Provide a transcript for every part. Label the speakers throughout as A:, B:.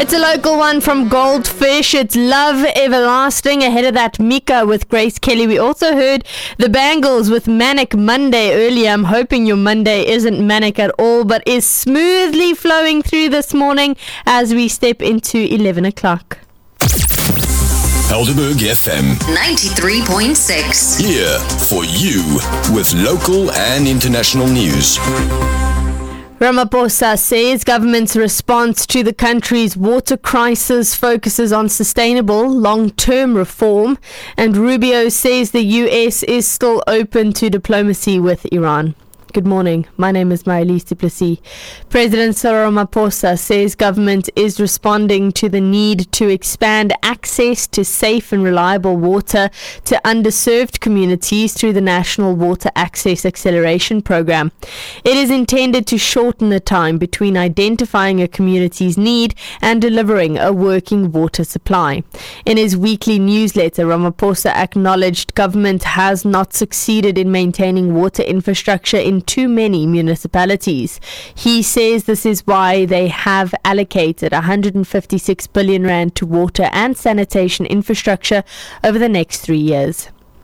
A: It's a local one from Goldfish. It's Love Everlasting. Ahead of that, Mika with Grace Kelly. We also heard the Bangles with Manic Monday earlier. I'm hoping your Monday isn't manic at all, but is smoothly flowing through this morning as we step into 11 o'clock.
B: Helderberg FM
C: 93.6.
B: here for you with local and international news.
A: Ramaphosa says government's response to the country's water crisis focuses on sustainable long-term reform, and Rubio says the US is still open to diplomacy with Iran. Good morning. My name is Marilise du Plessis. President Cyril Ramaphosa says government is responding to the need to expand access to safe and reliable water to underserved communities through the National Water Access Acceleration Program. It is intended to shorten the time between identifying a community's need and delivering a working water supply. In his weekly newsletter, Ramaphosa acknowledged government has not succeeded in maintaining water infrastructure in too many municipalities. He says this is why they have allocated 156 billion rand to water and sanitation infrastructure over the next 3 years.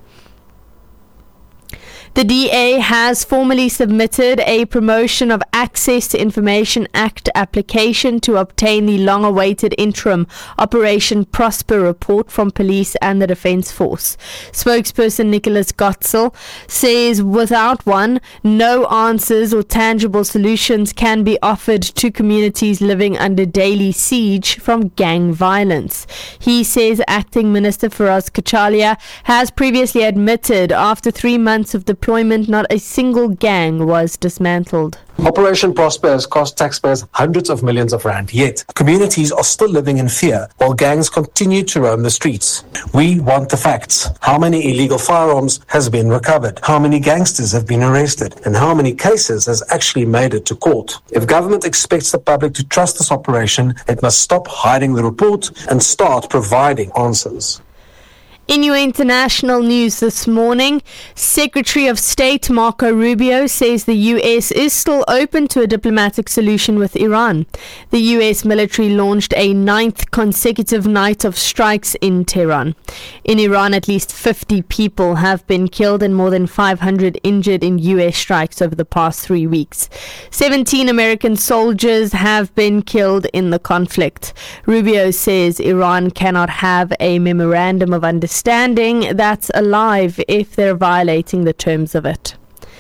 A: The DA has formally submitted a Promotion of Access to Information Act application to obtain the long-awaited interim Operation Prosper report from police and the Defence Force. Spokesperson Nicholas Gotzel says without one, no answers or tangible solutions can be offered to communities living under daily siege from gang violence. He says Acting Minister Faraz Kachalia has previously admitted after 3 months of deployment, not a single gang was dismantled.
D: Operation Prosper has cost taxpayers hundreds of millions of rand, yet communities are still living in fear while gangs continue to roam the streets. We want the facts. How many illegal firearms has been recovered? How many gangsters have been arrested? And how many cases has actually made it to court? If government expects the public to trust this operation, it must stop hiding the report and start providing answers.
A: In your international news this morning, Secretary of State Marco Rubio says the US is still open to a diplomatic solution with Iran. The US military launched a 9th consecutive night of strikes in Tehran. In Iran, at least 50 people have been killed and more than 500 injured in US strikes over the past 3 weeks. 17 American soldiers have been killed in the conflict. Rubio says Iran cannot have a memorandum of understanding that's alive if they're violating the terms of it.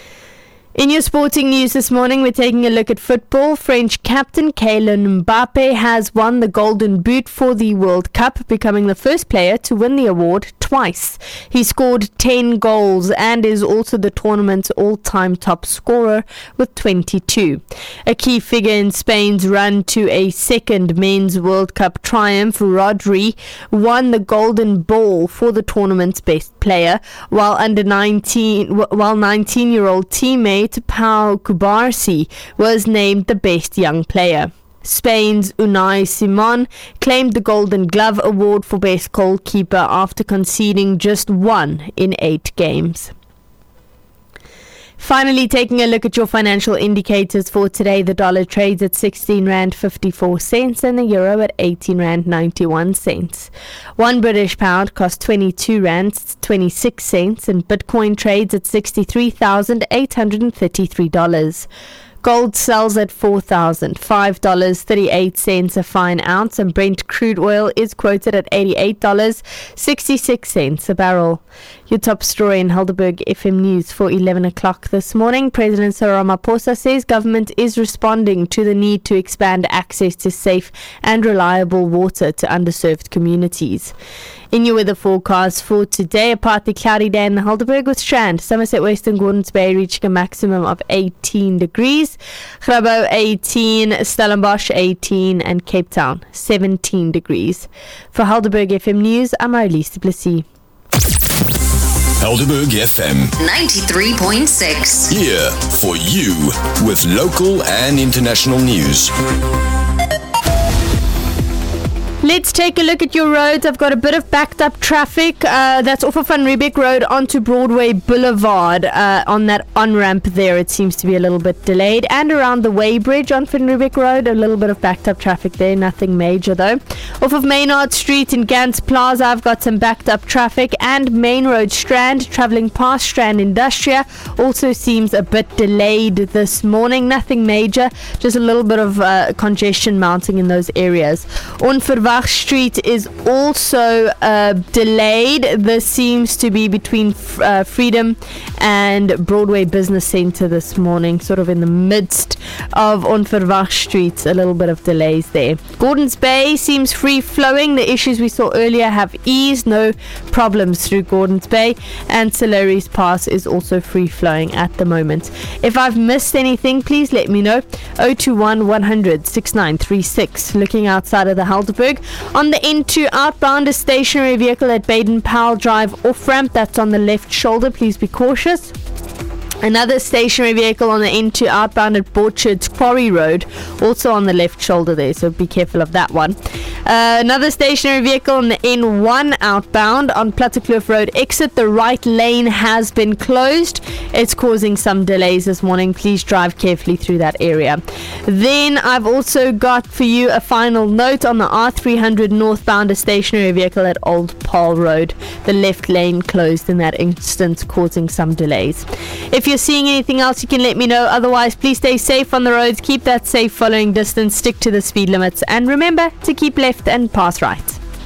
A: In your sporting news this morning, we're taking a look at football. French captain Kylian Mbappe has won the Golden Boot for the World Cup, becoming the first player to win the award twice. He scored 10 goals and is also the tournament's all-time top scorer with 22. A key figure in Spain's run to a second men's World Cup triumph, Rodri won the Golden Ball for the tournament's best player, while 19-year-old teammate Pau Cubarsí was named the best young player. Spain's Unai Simon claimed the Golden Glove award for best goalkeeper after conceding just 1 in 8 games. Finally, taking a look at your financial indicators for today, the dollar trades at 16 Rand 54 cents and the euro at 18 Rand 91 cents. 1 British pound costs 22 Rand 26 cents and Bitcoin trades at $63,833. Gold sells at $4,005.38 a fine ounce, and Brent crude oil is quoted at $88.66 a barrel. Your top story in Helderberg FM News for 11 o'clock this morning. President Cyril Ramaphosa says government is responding to the need to expand access to safe and reliable water to underserved communities. In your weather forecast for today, a partly cloudy day in Helderberg with Strand, Somerset West and Gordons Bay reaching a maximum of 18 degrees, Grabo 18, Stellenbosch 18 and Cape Town 17 degrees. For Helderberg FM News, I'm Marilise du Plessis.
B: Helderberg FM
C: 93.6.
B: here for you with local and international news.
A: Let's take a look at your roads. I've got a bit of backed up traffic. That's off of Van Riebeeck Road onto Broadway Boulevard. On that on-ramp there, it seems to be a little bit delayed. And around the Weybridge on Van Riebeeck Road, a little bit of backed up traffic there. Nothing major though. Off of Maynard Street in Gans Plaza, I've got some backed up traffic. And Main Road Strand, travelling past Strand Industria, also seems a bit delayed this morning. Nothing major, just a little bit of congestion mounting in those areas. On Verwag Street is also delayed. This seems to be between Freedom and Broadway Business Centre this morning, sort of in the midst of On Verwag Street. A little bit of delays there. Gordons Bay seems free flowing. The issues we saw earlier have eased. No problems through Gordons Bay. And Solaris Pass is also free flowing at the moment. If I've missed anything, please let me know. 021 100 6936. Looking outside of the Helderberg. On the N2 outbound, a stationary vehicle at Baden-Powell Drive off-ramp. That's on the left shoulder. Please be cautious. Another stationary vehicle on the N2 outbound at Borchard's Quarry Road, also on the left shoulder there, so be careful of that one. Another stationary vehicle on the N1 outbound on Plattekloof Road exit. The right lane has been closed. It's causing some delays this morning. Please drive carefully through that area. Then I've also got for you a final note on the R300 northbound, a stationary vehicle at Old Paul Road. The left lane closed in that instance, causing some delays. If you're seeing anything else, you can let me know. Otherwise, please stay safe on the roads. Keep that safe following distance. Stick to the speed limits. And remember to keep left and pass right.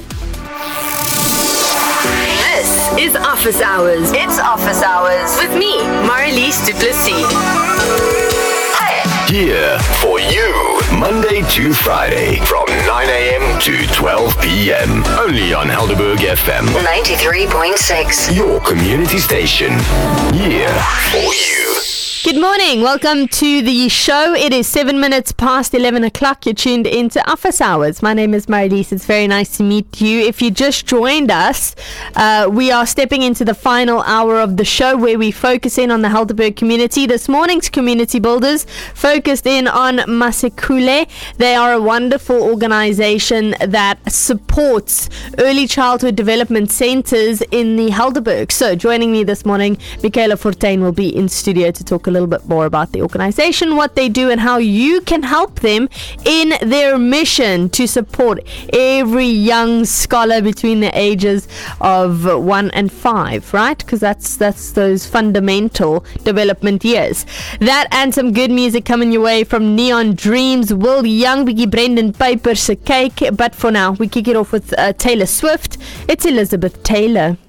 C: This is Office Hours. It's Office Hours with me, Marlies Du Plessis.
B: Here for you, Monday to Friday, from 9 a.m. to 12 p.m. Only on Helderberg FM
C: 93.6.
B: Your community station. Here for you.
A: Good morning. Welcome to the show. It is 7 minutes past 11 o'clock. You're tuned into Office Hours. My name is Marlies. It's very nice to meet you. If you just joined us, we are stepping into the final hour of the show where we focus in on the Helderberg community. This morning's community builders focused in on Masekule. They are a wonderful organization that supports early childhood development centers in the Helderberg. So joining me this morning, Michaela Fortuin will be in studio to talk a little bit more about the organization, what they do, and how you can help them in their mission to support every young scholar between the ages of 1 and 5, right? Because that's those fundamental development years. That and some good music coming your way from Neon Dreams, Will Young, Biggie Brendan Piper se Cake. But for now, we kick it off with Taylor Swift. It's Elizabeth Taylor.